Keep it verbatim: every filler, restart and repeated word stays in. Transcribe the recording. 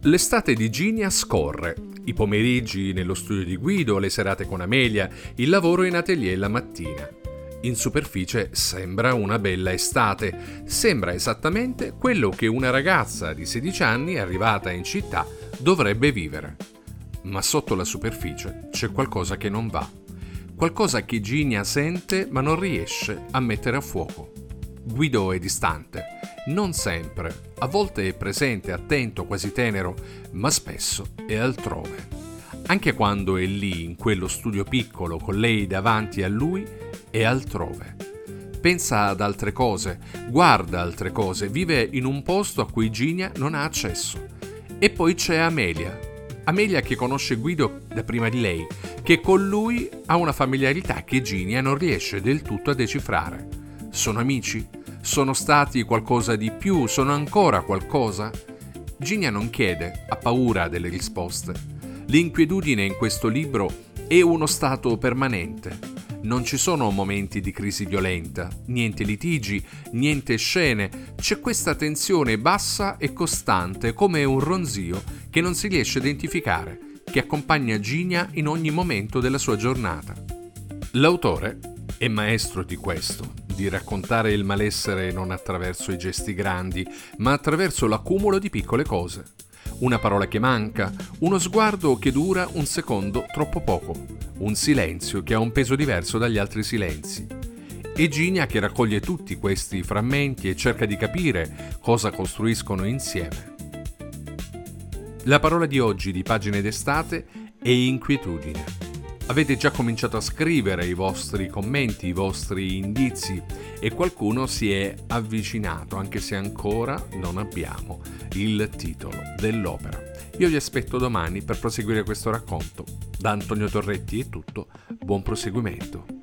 L'estate di Ginia scorre. I pomeriggi nello studio di Guido, le serate con Amelia, il lavoro in atelier la mattina. In superficie sembra una bella estate, sembra esattamente quello che una ragazza di sedici anni arrivata in città dovrebbe vivere. Ma sotto la superficie c'è qualcosa che non va, qualcosa che Ginia sente ma non riesce a mettere a fuoco. Guido è distante, non sempre, a volte è presente, attento, quasi tenero, ma spesso è altrove. Anche quando è lì, in quello studio piccolo, con lei davanti a lui, è altrove. Pensa ad altre cose, guarda altre cose, vive in un posto a cui Ginia non ha accesso. E poi c'è Amelia. Amelia che conosce Guido da prima di lei, che con lui ha una familiarità che Ginia non riesce del tutto a decifrare. Sono amici? Sono stati qualcosa di più? Sono ancora qualcosa? Ginia non chiede, ha paura delle risposte. L'inquietudine in questo libro è uno stato permanente. Non ci sono momenti di crisi violenta, niente litigi, niente scene. C'è questa tensione bassa e costante, come un ronzio che non si riesce a identificare, che accompagna Ginia in ogni momento della sua giornata. L'autore è maestro di questo, di raccontare il malessere non attraverso i gesti grandi, ma attraverso l'accumulo di piccole cose. Una parola che manca, uno sguardo che dura un secondo troppo poco, un silenzio che ha un peso diverso dagli altri silenzi. E Ginia che raccoglie tutti questi frammenti e cerca di capire cosa costruiscono insieme. La parola di oggi di Pagine d'estate è inquietudine. Avete già cominciato a scrivere i vostri commenti, i vostri indizi e qualcuno si è avvicinato, anche se ancora non abbiamo il titolo dell'opera. Io vi aspetto domani per proseguire questo racconto. Da Antonio Torretti è tutto, buon proseguimento.